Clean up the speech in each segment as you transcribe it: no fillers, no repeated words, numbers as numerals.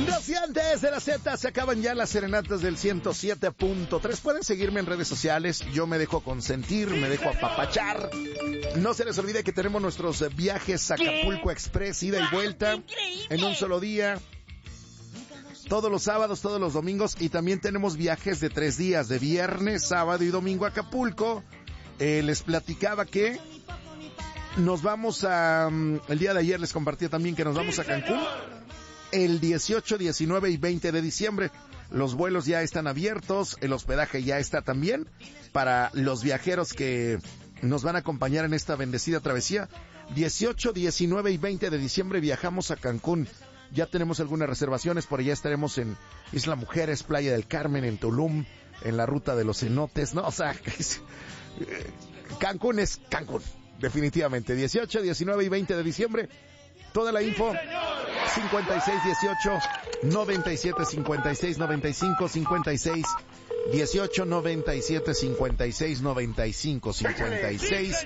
Rociantes de la Z, se acaban ya las serenatas del 107.3. Pueden seguirme en redes sociales. Yo me dejo consentir, me dejo apapachar. No se les olvide que tenemos nuestros viajes a Acapulco Express, ida y vuelta, en un solo día. Todos los sábados, todos los domingos. Y también tenemos viajes de 3 días, de viernes, sábado y domingo a Acapulco. Les platicaba que nos vamos a... el día de ayer les compartía también que nos vamos a Cancún. El 18, 19 y 20 de diciembre. Los vuelos ya están abiertos, el hospedaje ya está también para los viajeros que nos van a acompañar en esta bendecida travesía. 18, 19 y 20 de diciembre viajamos a Cancún. Ya tenemos algunas reservaciones, por allá estaremos en Isla Mujeres, Playa del Carmen, en Tulum, en la ruta de los cenotes, ¿no? O sea, Cancún es Cancún, definitivamente. 18, 19 y 20 de diciembre. Toda la info, 5618-975695, 5618-975695,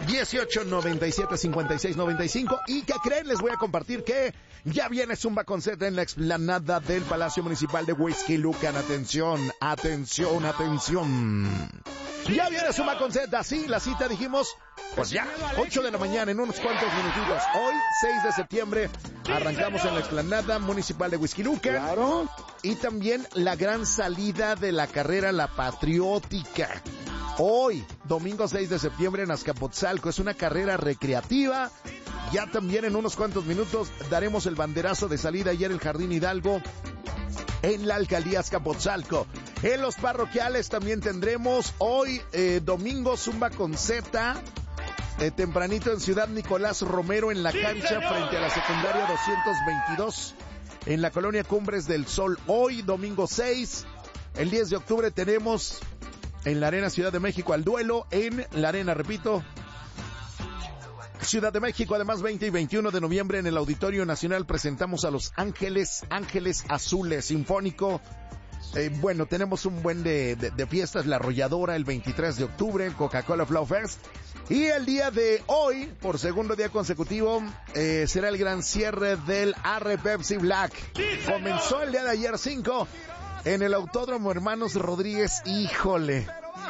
5618-975695. ¿Y qué creen? Les voy a compartir que ya viene Zumba con Z en la explanada del Palacio Municipal de Whisky Lucan. Atención, atención, atención. Ya viene Zumba con Z, sí, la cita dijimos, pues ya, 8 de la mañana, en unos cuantos minutitos. Hoy, 6 de septiembre, arrancamos en la explanada municipal de Whisky Lucan. Claro. Y también la gran salida de la carrera La Patriótica. Hoy, domingo 6 de septiembre en Azcapotzalco. Es una carrera recreativa. Ya también en unos cuantos minutos daremos el banderazo de salida ayer en el Jardín Hidalgo, en la alcaldía Azcapotzalco. En los parroquiales también tendremos hoy, domingo, Zumba con Z, tempranito en Ciudad Nicolás Romero, en la cancha frente a la secundaria 222, en la colonia Cumbres del Sol. Hoy, domingo 6, el 10 de octubre tenemos en la Arena Ciudad de México al duelo, en la Arena, repito, Ciudad de México. Además, 20 y 21 de noviembre en el Auditorio Nacional presentamos a Los Ángeles Azules Sinfónico. Bueno, tenemos un buen de fiestas. La Arrolladora el 23 de octubre, Coca-Cola Flow Fest. Y el día de hoy, por segundo día consecutivo, será el gran cierre del Arre Pepsi Black. Comenzó el día de ayer 5 en el Autódromo Hermanos Rodríguez. Híjole.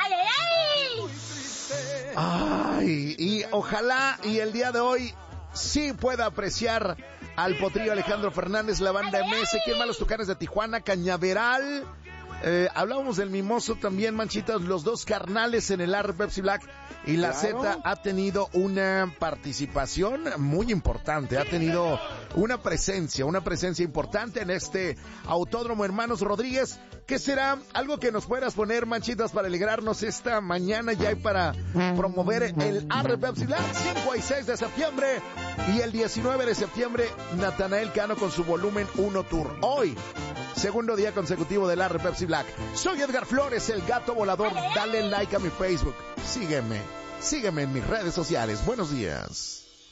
Ay, y ojalá y el día de hoy sí pueda apreciar al potrillo Alejandro Fernández, la banda MS, ¿quién más? Los Tucanes de Tijuana, Cañaveral. Hablábamos del Mimoso también, Manchitas, los dos carnales en el Arre Pepsi Black. Y la Z ha tenido una participación muy importante, ha tenido una presencia importante en este Autódromo Hermanos Rodríguez. ¿Qué será? Algo que nos puedas poner, Manchitas, para alegrarnos esta mañana ya y para promover el Arre Pepsi Black. 5 y 6 de septiembre y el 19 de septiembre, Natanael Cano con su volumen 1 Tour. Hoy, segundo día consecutivo del Arre Pepsi Black. Soy Edgar Flores, el gato volador. Dale like a mi Facebook. Sígueme en mis redes sociales. Buenos días.